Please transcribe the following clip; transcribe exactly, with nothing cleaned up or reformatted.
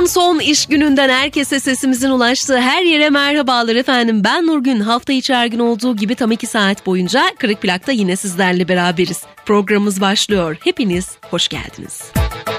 Haftanın son iş gününden herkese sesimizin ulaştığı her yere merhabalar efendim. Ben Nurgün. Hafta içi her gün olduğu gibi tam iki saat boyunca Kırık Plak'ta yine sizlerle beraberiz. Programımız başlıyor. Hepiniz hoş geldiniz.